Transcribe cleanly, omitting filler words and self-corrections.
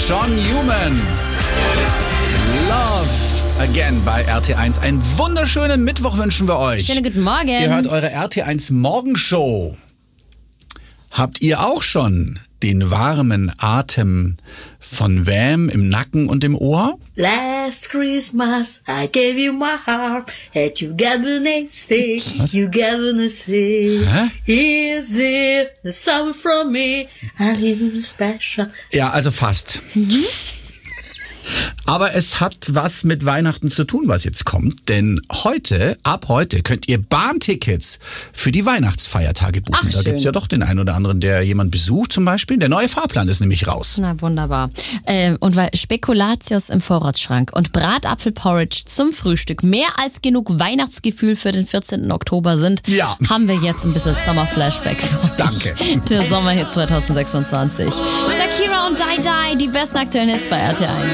John Newman. Love Again bei RT1. Einen wunderschönen Mittwoch wünschen wir euch. Schönen guten Morgen. Ihr hört eure RT1 Morgenshow. Habt ihr auch schon den warmen Atem von Wham im Nacken und im Ohr? Last Christmas I gave you my heart, and you gave me a stick, you gave me a stick. Is it the summer from me? I need you special. Ja, also fast. Aber es hat was mit Weihnachten zu tun, was jetzt kommt. Denn ab heute könnt ihr Bahntickets für die Weihnachtsfeiertage buchen. Da gibt's ja doch den einen oder anderen, der jemand besucht zum Beispiel. Der neue Fahrplan ist nämlich raus. Na, wunderbar. Und weil Spekulatius im Vorratsschrank und Bratapfelporridge zum Frühstück mehr als genug Weihnachtsgefühl für den 14. Oktober sind, haben wir jetzt ein bisschen Sommer-Flashback für euch. Danke. Der Sommerhit 2026. Shakira und Die Die, die besten aktuellen Hits bei RT1.